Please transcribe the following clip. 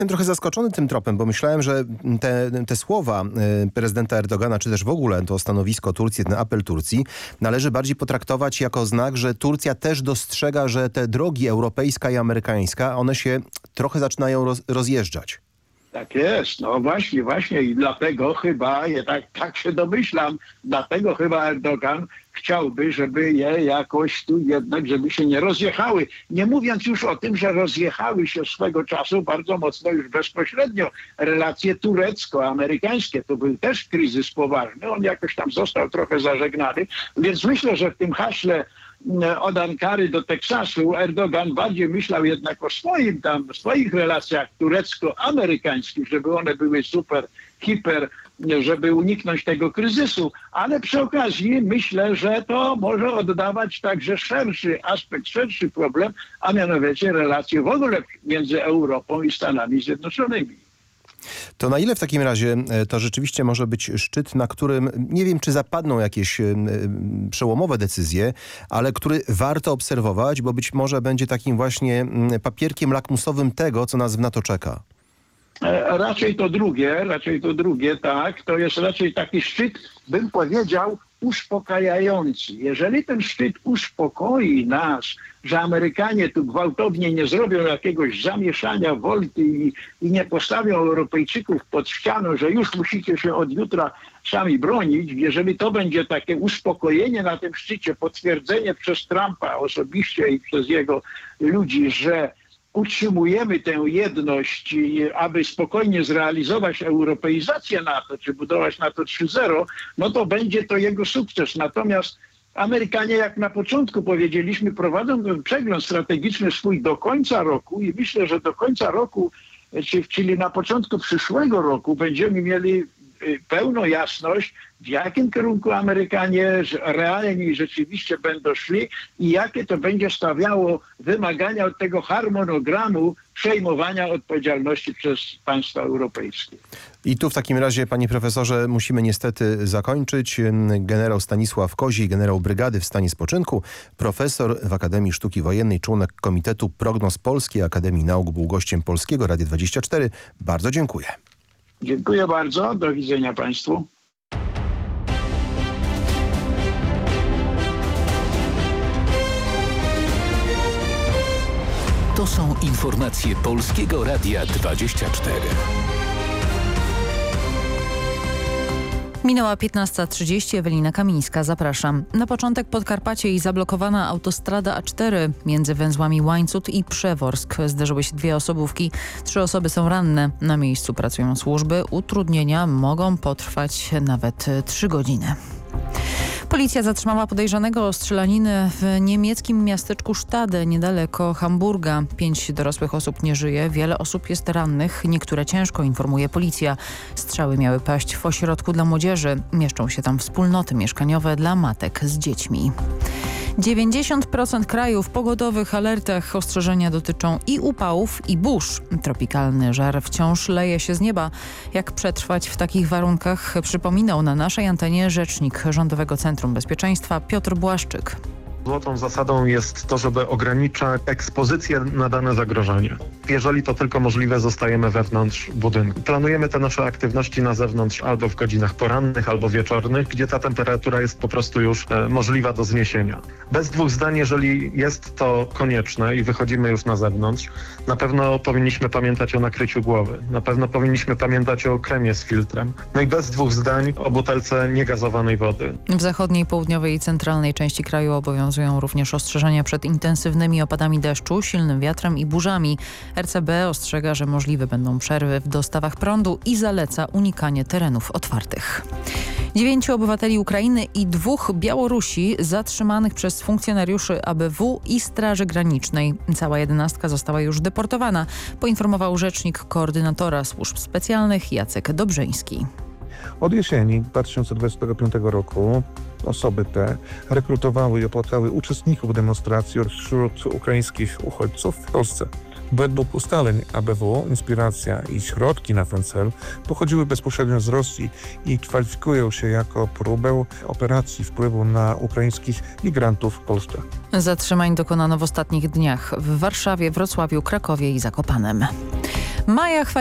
Jestem trochę zaskoczony tym tropem, bo myślałem, że te słowa prezydenta Erdogana, czy też w ogóle to stanowisko Turcji, ten apel Turcji, należy bardziej potraktować jako znak, że Turcja też dostrzega, że te drogi europejska i amerykańska, one się trochę zaczynają rozjeżdżać. Tak jest, no właśnie i dlatego chyba, tak się domyślam, dlatego chyba Erdogan chciałby, żeby je jakoś tu jednak, żeby się nie rozjechały. Nie mówiąc już o tym, że rozjechały się swego czasu bardzo mocno już bezpośrednio relacje turecko-amerykańskie. To był też kryzys poważny, on jakoś tam został trochę zażegnany, więc myślę, że w tym haśle od Ankary do Teksasu Erdogan bardziej myślał jednak o swoich relacjach turecko-amerykańskich, żeby one były super, hiper, żeby uniknąć tego kryzysu, ale przy okazji myślę, że to może oddawać także szerszy aspekt, szerszy problem, a mianowicie relacje w ogóle między Europą i Stanami Zjednoczonymi. To na ile w takim razie to rzeczywiście może być szczyt, na którym nie wiem, czy zapadną jakieś przełomowe decyzje, ale który warto obserwować, bo być może będzie takim właśnie papierkiem lakmusowym tego, co nas w NATO czeka? Raczej to drugie, tak. To jest raczej taki szczyt, bym powiedział, uspokajający. Jeżeli ten szczyt uspokoi nas, że Amerykanie tu gwałtownie nie zrobią jakiegoś zamieszania, wolty i nie postawią Europejczyków pod ścianą, że już musicie się od jutra sami bronić, jeżeli to będzie takie uspokojenie na tym szczycie, potwierdzenie przez Trumpa osobiście i przez jego ludzi, że utrzymujemy tę jedność, aby spokojnie zrealizować europeizację NATO, czy budować NATO 3.0, no to będzie to jego sukces. Natomiast Amerykanie, jak na początku powiedzieliśmy, prowadzą ten przegląd strategiczny swój do końca roku i myślę, że do końca roku, czyli na początku przyszłego roku będziemy mieli pełną jasność, w jakim kierunku Amerykanie realnie i rzeczywiście będą szli i jakie to będzie stawiało wymagania od tego harmonogramu przejmowania odpowiedzialności przez państwa europejskie. I tu w takim razie, panie profesorze, musimy niestety zakończyć. Generał Stanisław Kozi, generał brygady w stanie spoczynku, profesor w Akademii Sztuki Wojennej, członek Komitetu Prognoz Polskiej Akademii Nauk, był gościem Polskiego Radia 24. Bardzo dziękuję. Dziękuję bardzo. Do widzenia państwu. To są informacje Polskiego Radia 24. Minęła 15:30, Ewelina Kamińska, zapraszam. Na początek Podkarpacie i zablokowana autostrada A4 między węzłami Łańcut i Przeworsk. Zderzyły się dwie osobówki, 3 osoby są ranne. Na miejscu pracują służby, utrudnienia mogą potrwać nawet 3 godziny. Policja zatrzymała podejrzanego o strzelaniny w niemieckim miasteczku Stade, niedaleko Hamburga. 5 dorosłych osób nie żyje, wiele osób jest rannych, niektóre ciężko, informuje policja. Strzały miały paść w ośrodku dla młodzieży. Mieszczą się tam wspólnoty mieszkaniowe dla matek z dziećmi. 90% krajów w pogodowych alertach. Ostrzeżenia dotyczą i upałów, i burz. Tropikalny żar wciąż leje się z nieba. Jak przetrwać w takich warunkach, przypominał na naszej antenie rzecznik Rządowego Centrum Bezpieczeństwa Piotr Błaszczyk. Złotą zasadą jest to, żeby ograniczać ekspozycję na dane zagrożenie. Jeżeli to tylko możliwe, zostajemy wewnątrz budynku. Planujemy te nasze aktywności na zewnątrz albo w godzinach porannych, albo wieczornych, gdzie ta temperatura jest po prostu już możliwa do zniesienia. Bez dwóch zdań, jeżeli jest to konieczne i wychodzimy już na zewnątrz, na pewno powinniśmy pamiętać o nakryciu głowy. Na pewno powinniśmy pamiętać o kremie z filtrem. No i bez dwóch zdań o butelce niegazowanej wody. W zachodniej, południowej i centralnej części kraju obowiązują również ostrzeżenia przed intensywnymi opadami deszczu, silnym wiatrem i burzami. RCB ostrzega, że możliwe będą przerwy w dostawach prądu i zaleca unikanie terenów otwartych. 9 obywateli Ukrainy i 2 Białorusi zatrzymanych przez funkcjonariuszy ABW i Straży Granicznej. Cała 11 została już deportowana, poinformował rzecznik koordynatora służb specjalnych Jacek Dobrzyński. Od jesieni 2025 roku osoby te rekrutowały i opłacały uczestników demonstracji wśród ukraińskich uchodźców w Polsce. Według ustaleń ABW inspiracja i środki na ten cel pochodziły bezpośrednio z Rosji i kwalifikują się jako próbę operacji wpływu na ukraińskich migrantów w Polsce. Zatrzymań dokonano w ostatnich dniach w Warszawie, Wrocławiu, Krakowie i Zakopanem. Maja